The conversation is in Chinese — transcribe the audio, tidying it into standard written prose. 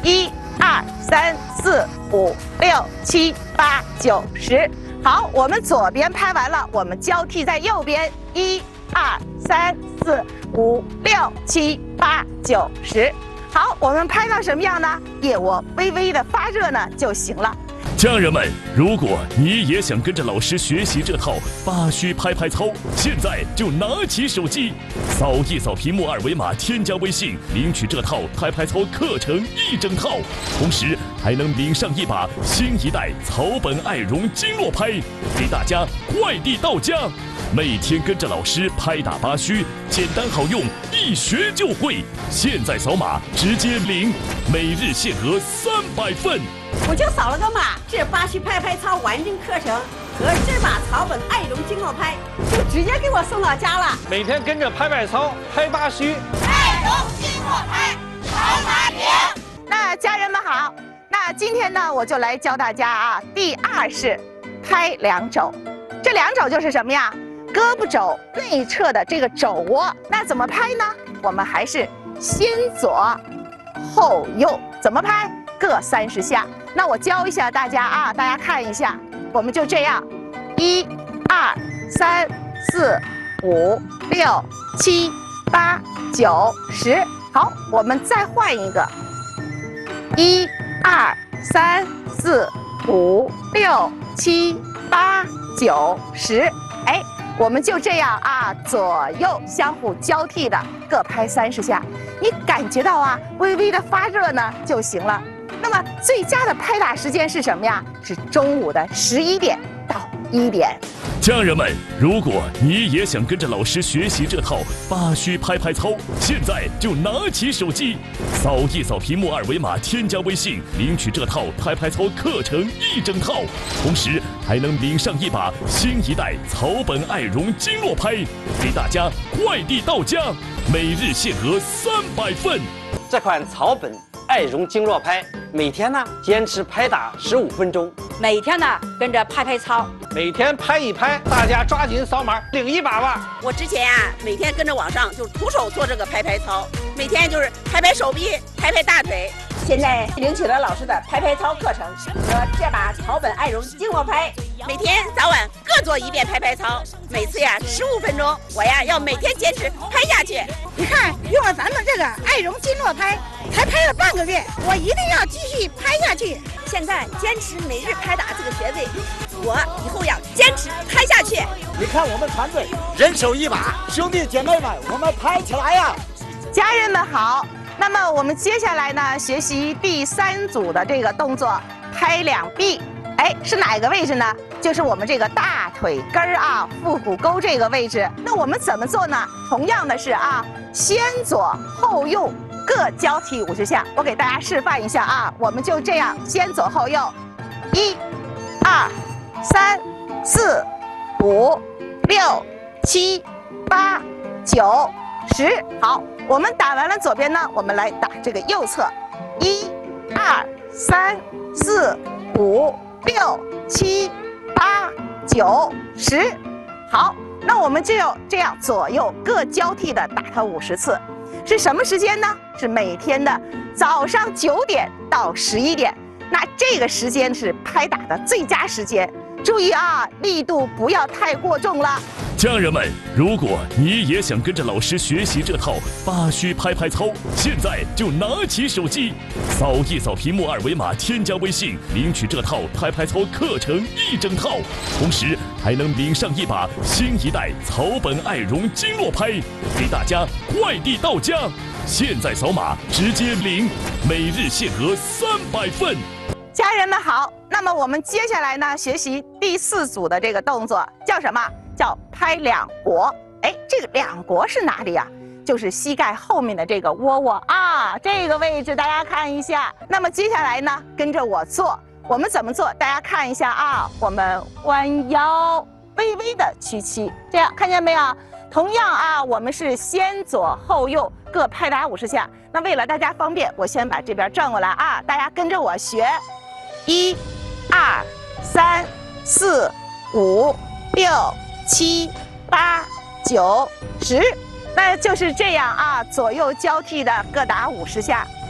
1、2、3、4、5、6、7、8、9、10。好，我们左边拍完了，我们交替在右边，1、2、3、4、5、6、7、8、9、10。好，我们拍到什么样呢？腋窝微微的发热呢就行了。 家人们，如果你也想跟着老师学习这套八虚拍拍操，现在就拿起手机，扫一扫屏幕二维码，添加微信，领取这套拍拍操课程一整套，同时还能领上一把新一代草本爱绒经络拍，给大家快递到家。每天跟着老师拍打八虚，简单好用，一学就会。现在扫码直接领，每日限额300份。 我就扫了个码，这八虚拍拍操完整课程和这把草本爱绒经络拍就直接给我送到家了。 每天跟着拍拍操，拍八虚， 爱绒经络拍，扫码领。 那家人们好，那今天呢，我就来教大家啊，第2式拍两肘。这两肘就是什么呀？胳膊肘内侧的这个肘窝。那怎么拍呢？我们还是先左后右，怎么拍？各30下。那我教一下大家啊，大家看一下，我们就这样，1、2、3、4、5、6、7、8、9、10。好，我们再换一个，1、2、3、4、5、6、7、8、9、10。哎，我们就这样啊，左右相互交替的各拍30下。你感觉到啊，微微的发热呢就行了。那么最佳的拍打时间是什么呀？是中午的11点到1点。 家人们，如果你也想跟着老师学习这套八虚拍拍操，现在就拿起手机，扫一扫屏幕二维码，添加微信，领取这套拍拍操课程一整套，同时还能领上一把新一代草本爱绒经络拍，给大家快递到家，每日限额300份。 这款草本爱绒经络拍，每天呢坚持拍打15分钟， 每天呢跟着拍拍操， 每天拍一拍，大家抓紧扫码领一把吧。 我之前每天跟着网上就是徒手做这个拍拍操，每天就是拍拍手臂，拍拍大腿。 现在领取了老师的拍拍操课程和这把草本爱绒经络拍， 每天早晚各做1遍拍拍操，每次15分钟，我要每天坚持拍下去。 你看，用了咱们这个爱绒经络拍，才拍了半个月，我一定要继续拍下去。 现在坚持每日拍打这个穴位，我以后要坚持拍下去。 你看我们团队人手一把，兄弟姐妹们，我们拍起来呀！ 家人们好。那么我们接下来呢，学习第3组的这个动作，拍两臂。哎，是哪个位置呢？就是我们这个大腿根儿啊，腹股沟这个位置。那我们怎么做呢？同样的是啊，先左后右各交替50下。我给大家示范一下啊，我们就这样，先左后右，1、2、3、4、5、6、7、8、9、10。好，我们打完了左边呢，我们来打这个右侧，1、2、3、4、5、6、7、8、9、10。好，那我们就要这样左右各交替的打它50次。是什么时间呢？是每天的早上9点到11点。那这个时间是拍打的最佳时间。注意啊，力度不要太过重了。 家人们，如果你也想跟着老师学习这套八虚拍拍操，现在就拿起手机，扫一扫屏幕二维码，添加微信，领取这套拍拍操课程一整套，同时还能领上一把新一代草本爱绒经络拍，给大家快递到家。现在扫码直接领，每日限额300份。 家人们好，那么我们接下来呢，学习第4组的这个动作叫什么？叫拍两国。哎，这个两国是哪里呀？就是膝盖后面的这个窝窝啊，这个位置大家看一下。那么接下来呢，跟着我做，我们怎么做？大家看一下啊，我们弯腰，微微的屈膝，这样看见没有？同样啊，我们是先左后右各拍打50下。那为了大家方便，我先把这边转过来啊，大家跟着我学。1、2、3、4、5、6、7、8、9、10，那就是这样啊，左右交替的各打50下。